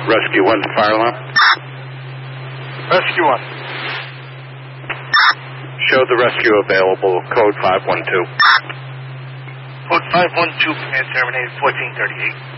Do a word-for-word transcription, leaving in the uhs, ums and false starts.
Rescue one, fire alarm. Rescue one. Show the rescue available, code five one two. Code five one two, command terminated, fourteen thirty-eight.